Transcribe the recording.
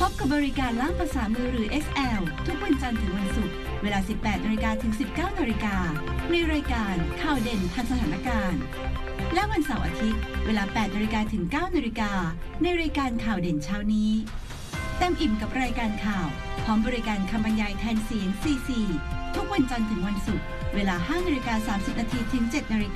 บกับบริการล่ามภาษามือหรือ SL ทุกวันจันทร์ถึงวันศุกร์เวลา 18 นาฬิกาถึง 19 นาฬิกาในรายการข่าวเด่นทันสถานการณ์และวันเสาร์อาทิตย์เวลา 8 นาฬิกาถึง 9 นาฬิกาในรายการข่าวเด่นเช้านี้เต็มอิ่มกับรายการข่าวพร้อมบริการคำบรรยายแทนเสียง CC ทุกวันจันทร์ถึงวันศุกร์เวลา 5 นาฬิกา 30 นาทีถึง 7 นาฬิกา